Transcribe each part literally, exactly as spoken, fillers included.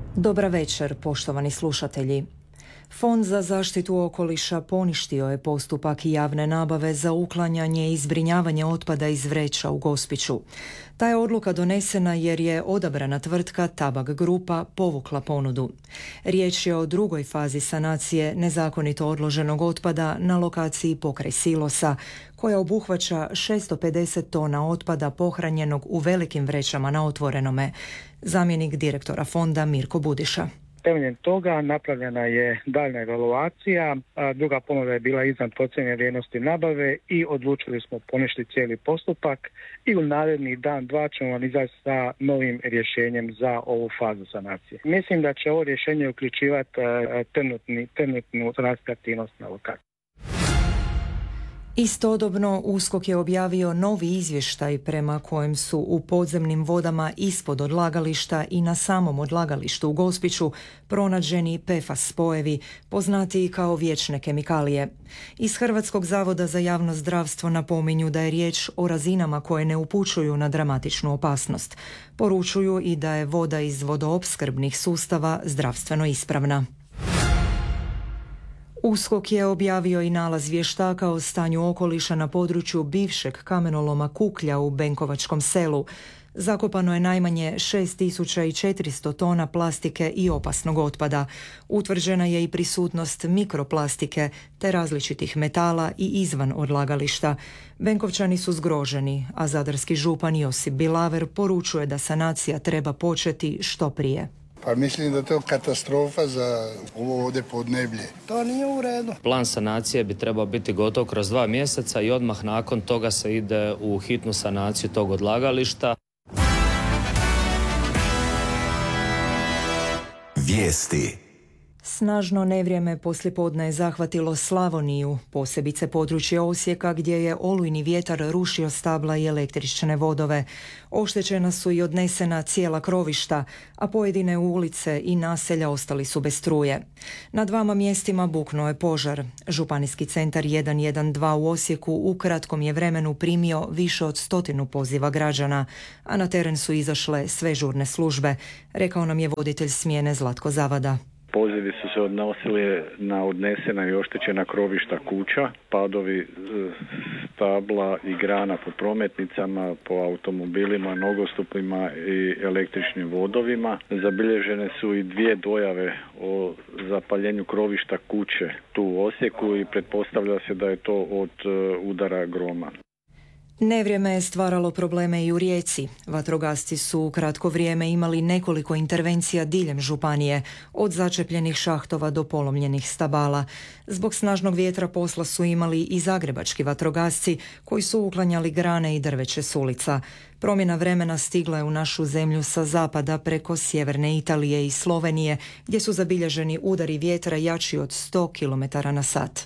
Dobra večer, poštovani slušatelji. Fond za zaštitu okoliša poništio je postupak javne nabave za uklanjanje i zbrinjavanje otpada iz vreća u Gospiću. Ta je odluka donesena jer je odabrana tvrtka Tabak Grupa povukla ponudu. Riječ je o drugoj fazi sanacije nezakonito odloženog otpada na lokaciji pokraj silosa, koja obuhvaća šesto pedeset tona otpada pohranjenog u velikim vrećama na otvorenome. Zamjenik direktora fonda Mirko Budiša. Temeljem toga napravljena je daljna evaluacija, a druga ponuda je bila iznad procijenjene vrijednosti nabave i odlučili smo poništiti cijeli postupak i u naredni dan, dva ćemo vam izaći sa novim rješenjem za ovu fazu sanacije. Mislim da će ovo rješenje uključivati trenutni, trenutnu aktivnost na lokaciji. Istodobno, USKOK je objavio novi izvještaj prema kojem su u podzemnim vodama ispod odlagališta i na samom odlagalištu u Gospiću pronađeni P F A S spojevi, poznatiji kao vječne kemikalije. Iz Hrvatskog zavoda za javno zdravstvo napominju da je riječ o razinama koje ne upućuju na dramatičnu opasnost. Poručuju i da je voda iz vodoopskrbnih sustava zdravstveno ispravna. USKOK je objavio i nalaz vještaka o stanju okoliša na području bivšeg kamenoloma Kuklja u Benkovačkom selu. Zakopano je najmanje šest tisuća četiristo tona plastike i opasnog otpada. Utvrđena je i prisutnost mikroplastike te različitih metala i izvan odlagališta. Benkovčani su zgroženi, a zadarski župan Josip Bilaver poručuje da sanacija treba početi što prije. Pa mislim da je to katastrofa za ovo ovdje podneblje. To nije u redu. Plan sanacije bi trebao biti gotov kroz dva mjeseca i odmah nakon toga se ide u hitnu sanaciju tog odlagališta. Vijesti. Snažno nevrijeme poslijepodne je zahvatilo Slavoniju, posebice područje Osijeka gdje je olujni vjetar rušio stabla i električne vodove. Oštećena su i odnesena cijela krovišta, a pojedine ulice i naselja ostali su bez struje. Na dvama mjestima buknuo je požar. Županijski centar jedan jedan dva u Osijeku u kratkom je vremenu primio više od stotinu poziva građana, a na teren su izašle sve žurne službe, rekao nam je voditelj smjene Zlatko Zavada. Pozivi su se odnosili na odnesena i oštećena krovišta kuća, padovi stabla i grana po prometnicama, po automobilima, nogostupima i električnim vodovima. Zabilježene su i dvije dojave o zapaljenju krovišta kuće tu u Osijeku i pretpostavlja se da je to od udara groma. Nevrijeme je stvaralo probleme i u Rijeci. Vatrogasci su u kratko vrijeme imali nekoliko intervencija diljem županije, od začepljenih šahtova do polomljenih stabala. Zbog snažnog vjetra posla su imali i zagrebački vatrogasci koji su uklanjali grane i drveće s ulica. Promjena vremena stigla je u našu zemlju sa zapada preko sjeverne Italije i Slovenije, gdje su zabilježeni udari vjetra jači od sto kilometara na sat.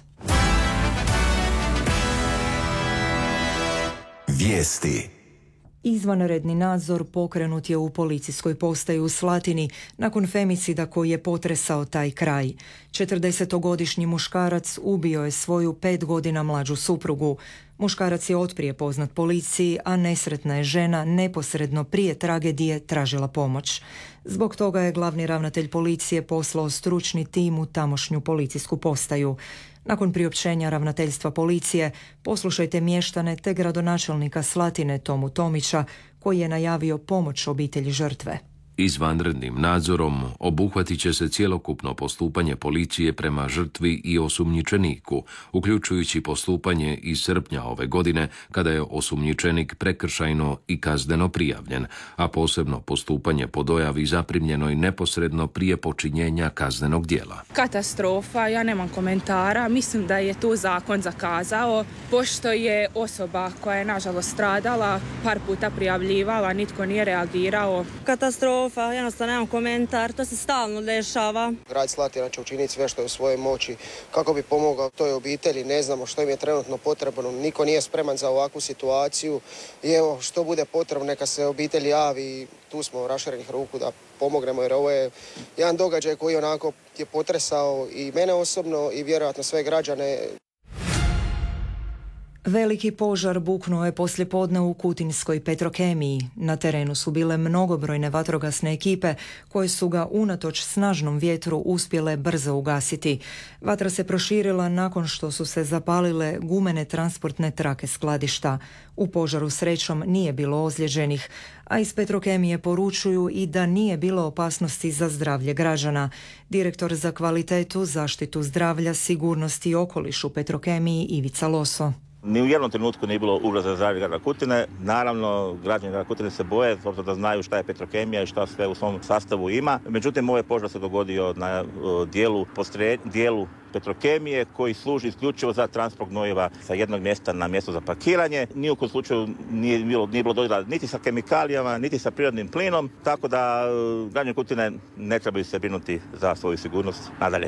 Vijesti. Izvanredni nadzor pokrenut je u policijskoj postaji u Slatini nakon femicida koji je potresao taj kraj. četrdesetogodišnji muškarac ubio je svoju pet godina mlađu suprugu. Muškarac je otprije poznat policiji, a nesretna je žena neposredno prije tragedije tražila pomoć. Zbog toga je glavni ravnatelj policije poslao stručni tim u tamošnju policijsku postaju. Nakon priopćenja ravnateljstva policije, poslušajte mještane te gradonačelnika Slatine Tomu Tomića, koji je najavio pomoć obitelji žrtve. Izvanrednim nadzorom obuhvatit će se cjelokupno postupanje policije prema žrtvi i osumnjičeniku, uključujući postupanje iz srpnja ove godine kada je osumnjičenik prekršajno i kazneno prijavljen, a posebno postupanje po dojavi zaprimljenoj neposredno prije počinjenja kaznenog djela. Katastrofa, ja nemam komentara, mislim da je tu zakon zakazao, pošto je osoba koja je nažalost stradala par puta prijavljivala, nitko nije reagirao. Katastrofa. Jednostavno nemam komentar, to se stalno dešava. Grad Slatina će učiniti sve što je u svojoj moći kako bi pomogao toj obitelji, ne znamo što im je trenutno potrebno, niko nije spreman za ovakvu situaciju i evo što bude potrebno neka se obitelji javi, tu smo raširenih ruku da pomognemo jer ovo je jedan događaj koji onako je potresao i mene osobno i vjerojatno sve građane. Veliki požar buknuo je poslijepodne u Kutinskoj Petrokemiji. Na terenu su bile mnogobrojne vatrogasne ekipe koje su ga unatoč snažnom vjetru uspjele brzo ugasiti. Vatra se proširila nakon što su se zapalile gumene transportne trake skladišta. U požaru srećom nije bilo ozlijeđenih, a iz Petrokemije poručuju i da nije bilo opasnosti za zdravlje građana. Direktor za kvalitetu, zaštitu zdravlja, sigurnost i okoliš u Petrokemiji Ivica Loso. Ni u jednom trenutku nije bilo ugroza za zdravlje grada Kutine. Naravno, građani grada Kutine se boje, obzirom da znaju šta je Petrokemija i šta sve u svom sastavu ima. Međutim, ovaj požar se dogodio na dijelu, postre, dijelu Petrokemije koji služi isključivo za transport gnojiva sa jednog mjesta na mjesto za pakiranje. Ni u kojem slučaju nije bilo, nije bilo dodira niti sa kemikalijama, niti sa prirodnim plinom, tako da građani Kutine ne trebaju se brinuti za svoju sigurnost nadalje.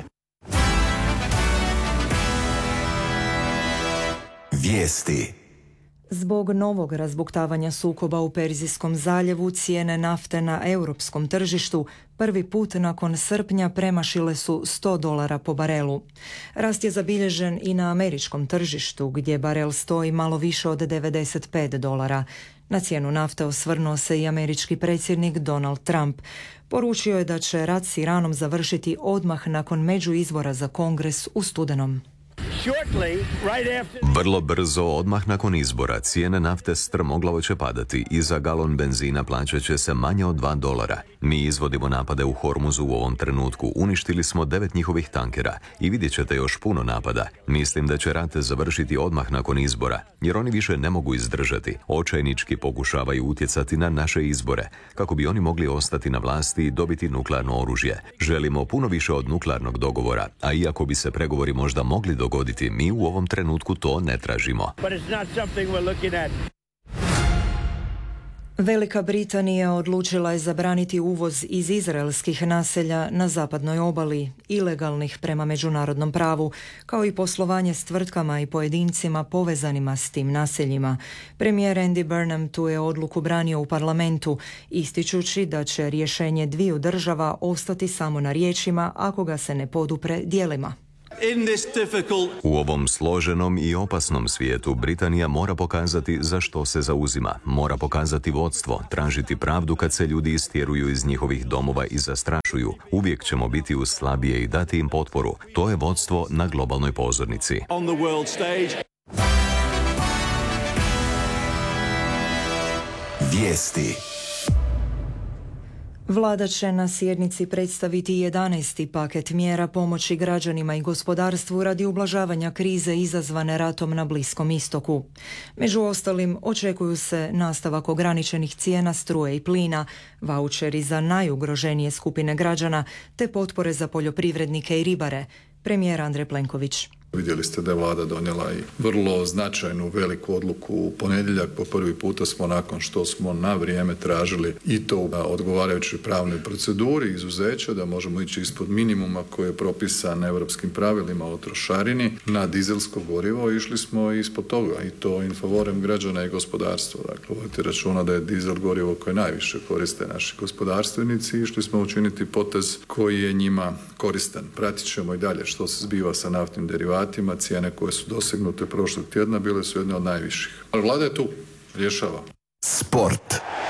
Vijesti. Zbog novog razbuktavanja sukoba u Perzijskom zaljevu cijene nafte na europskom tržištu prvi put nakon srpnja premašile su sto dolara po barelu. Rast je zabilježen i na američkom tržištu gdje barel stoji malo više od devedeset pet dolara. Na cijenu nafte osvrnuo se i američki predsjednik Donald Trump. Poručio je da će rat s Iranom završiti odmah nakon međuizbora za Kongres u studenom. Vrlo brzo, odmah nakon izbora, cijene nafte strmoglavo će padati i za galon benzina plaćat će se manje od dva dolara. Mi izvodimo napade u Hormuzu u ovom trenutku. Uništili smo devet njihovih tankera i vidjet ćete još puno napada. Mislim da će rat završiti odmah nakon izbora, jer oni više ne mogu izdržati. Očajnički pokušavaju utjecati na naše izbore, kako bi oni mogli ostati na vlasti i dobiti nuklearno oružje. Želimo puno više od nuklearnog dogovora, a iako bi se pregovori možda mogli dogoditi, mi u ovom trenutku to ne tražimo. Velika Britanija odlučila je zabraniti uvoz iz izraelskih naselja na zapadnoj obali, ilegalnih prema međunarodnom pravu, kao i poslovanje s tvrtkama i pojedincima povezanima s tim naseljima. Premijer Andy Burnham tu je odluku branio u parlamentu, ističući da će rješenje dviju država ostati samo na riječima ako ga se ne podupre djelima. U ovom složenom i opasnom svijetu Britanija mora pokazati za što se zauzima. Mora pokazati vodstvo, tražiti pravdu kad se ljudi istjeruju iz njihovih domova i zastrašuju. Uvijek ćemo biti uz slabije i dati im potporu. To je vodstvo na globalnoj pozornici. Vijesti. Vlada će na sjednici predstaviti jedanaesti paket mjera pomoći građanima i gospodarstvu radi ublažavanja krize izazvane ratom na Bliskom istoku. Među ostalim, očekuju se nastavak ograničenih cijena struje i plina, vaučeri za najugroženije skupine građana te potpore za poljoprivrednike i ribare. Premijer Andrej Plenković. Vidjeli ste da je vlada donijela i vrlo značajnu veliku odluku u ponedjeljak. Po prvi puta smo nakon što smo na vrijeme tražili i to u odgovarajućoj pravnoj proceduri izuzeća da možemo ići ispod minimuma koji je propisan europskim pravilima o trošarini na dizelsko gorivo. Išli smo ispod toga i to in favorem građana i gospodarstva. Dakle, vodite računa da je dizel gorivo koje najviše koriste naši gospodarstvenici i išli smo učiniti potez koji je njima koristan. Pratit ćemo i dalje što se zbiva sa naftnim derivatima. Cijene koje su dosegnute prošlog tjedna bile su jedne od najviših. Ali vlada je tu, rješava. Sport.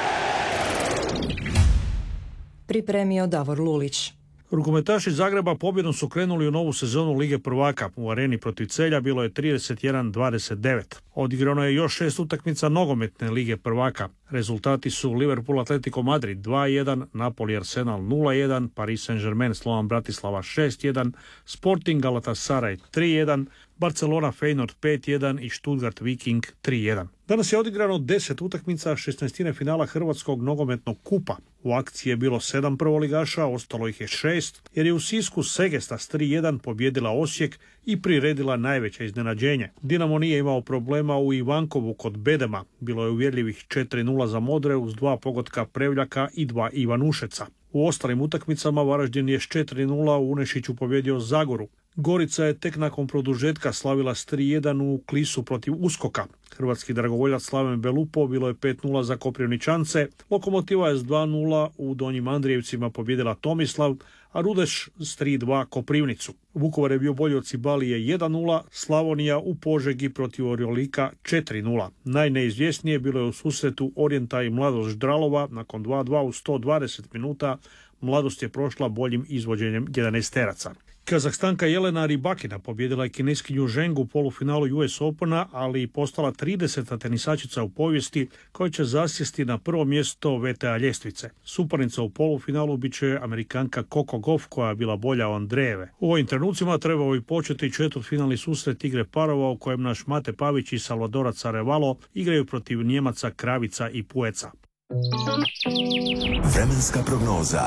Pripremio Davor Lulić. Rukometaši Zagreba pobjedom su krenuli u novu sezonu Lige prvaka. U areni protiv Celja bilo je trideset jedan dvadeset devet. Odigrano je još šest utakmica nogometne Lige prvaka. Rezultati su Liverpool Atletico Madrid dva jedan, Napoli Arsenal nula jedan, Paris Saint-Germain Slovan Bratislava šest jedan, Sporting Galatasaray tri jedan, Barcelona Feyenoord pet jedan i Stuttgart Viking tri jedan. Danas je odigrano deset utakmica šesnaestine finala Hrvatskog nogometnog kupa. U akciji je bilo sedam prvoligaša, ostalo ih je šest, jer je u Sisku Segesta s tri jedan pobjedila Osijek i priredila najveće iznenađenje. Dinamo nije imao problema u Ivankovu kod Bedema. Bilo je uvjerljivih četiri nula za Modre uz dva pogotka Prevljaka i dva Ivanušeca. U ostalim utakmicama Varaždin je s četiri nula u Unešiću pobjedio Zagoru. Gorica je tek nakon produžetka slavila s tri jedan u Klisu protiv Uskoka. Hrvatski dragovoljac Slaven Belupo bilo je pet nula za Koprivničance. Lokomotiva je s dva nula u Donjim Andrijevcima pobjedila Tomislav, a Rudeš s tri dva Koprivnicu. Vukovar je bio bolji od Cibalije jedan nula, Slavonija u Požegi protiv Orjolika četiri nula. Najneizvjesnije bilo je u susretu Orijenta i Mladost Ždralova. Nakon dva dva u sto dvadeset minuta Mladost je prošla boljim izvođenjem jedanaesteraca. Kazahstanka Jelena Rybakina pobjedila je kineskinju Žengu u polufinalu U S Opena, ali i postala trideseta tenisačica u povijesti koja će zasjesti na prvo mjesto V T A ljestvice. Suparnica u polufinalu bit će Amerikanka Coco Gauff koja je bila bolja od Andrejeve. U ovim trenucima trebao bi početi četvrtfinalni susret igre parova u kojem naš Mate Pavić i Salvadora Carevalo igraju protiv Njemaca Kravica i Pueca. Vremenska prognoza.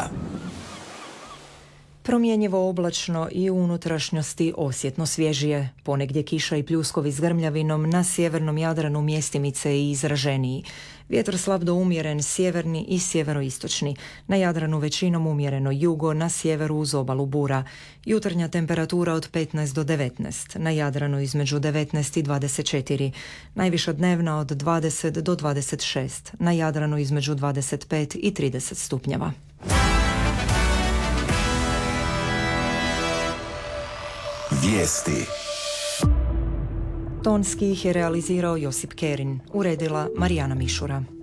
Promjenjivo oblačno i u unutrašnjosti osjetno svježije. Ponegdje kiša i pljuskovi s grmljavinom, na sjevernom Jadranu mjestimice i izraženiji. Vjetar slab do umjeren sjeverni i sjeveroistočni. Na Jadranu većinom umjereno jugo, na sjeveru uz obalu bura. Jutarnja temperatura od petnaest do devetnaest. Na Jadranu između devetnaest i dvadeset četiri. Najviša dnevna od dvadeset do dvadeset šest. Na Jadranu između dvadeset pet i trideset stupnjeva. Vijesti. Tonski ih je realizirao Josip Kerin, uredila Marijana Mišura.